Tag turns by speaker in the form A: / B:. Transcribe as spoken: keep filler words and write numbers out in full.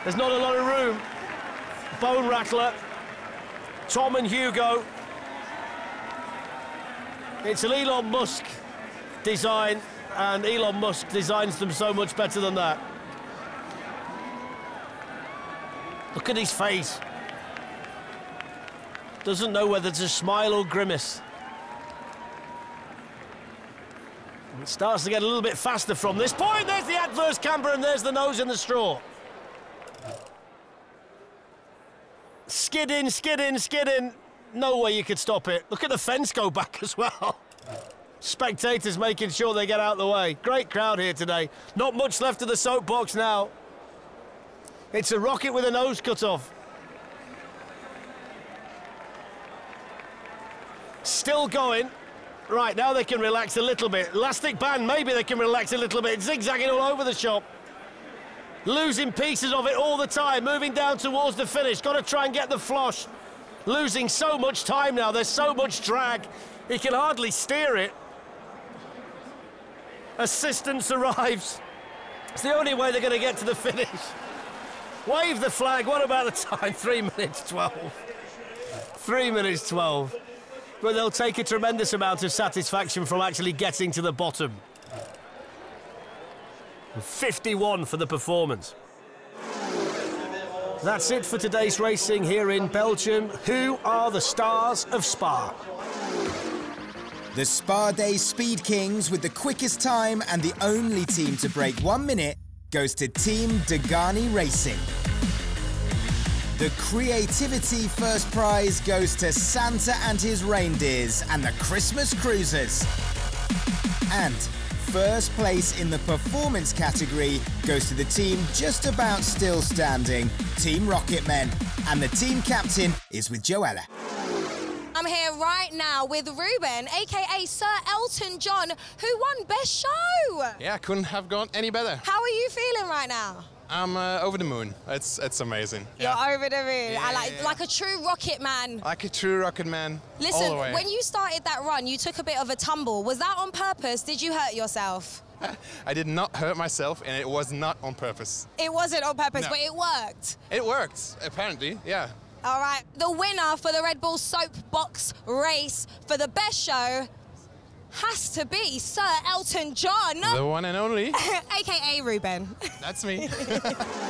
A: There's not a lot of room. Bone Rattler, Tom and Hugo. It's an Elon Musk design, and Elon Musk designs them so much better than that. Look at his face. Doesn't know whether to smile or grimace. It starts to get a little bit faster from this point. There's the adverse camber and there's the nose in the straw. Skid in, skid in, skid in. No way you could stop it. Look at the fence go back as well. Spectators making sure they get out of the way. Great crowd here today. Not much left of the soapbox now. It's a rocket with a nose cut off. Still going. Right, now they can relax a little bit. Elastic band, maybe they can relax a little bit. Zigzagging all over the shop. Losing pieces of it all the time, moving down towards the finish. Got to try and get the flosh. Losing so much time now, there's so much drag. He can hardly steer it. Assistance arrives. It's the only way they're going to get to the finish. Wave the flag, what about the time? Three minutes twelve. Three minutes twelve. But they'll take a tremendous amount of satisfaction from actually getting to the bottom. fifty-one for the performance. That's it for today's racing here in Belgium. Who are the stars of Spa?
B: The Spa Day Speed Kings with the quickest time and the only team to break one minute goes to Team Degani Racing. The Creativity first prize goes to Santa and his reindeers and the Christmas Cruisers. And first place in the performance category goes to the team just about still standing, Team Rocketmen. And the team captain is with Joella.
C: I'm here right now with Ruben, aka Sir Elton John, who won Best Show.
D: Yeah, couldn't have gone any better.
C: How are you feeling right now?
D: I'm uh, over the moon. It's it's amazing.
C: You're
D: yeah.
C: over the moon.
D: Yeah,
C: I like
D: yeah.
C: like a true rocket man.
D: Like a true rocket man.
C: Listen,
D: all the way.
C: when you started that run, you took a bit of a tumble. Was that on purpose? Did you hurt yourself?
D: I did not hurt myself, and it was not on purpose.
C: It wasn't on purpose,
D: No.
C: but it worked.
D: It worked, apparently. Yeah.
C: All right, the winner for the Red Bull Soapbox race for the Best Show has to be Sir Elton John.
D: The one and only.
C: A K A Ruben.
D: That's me.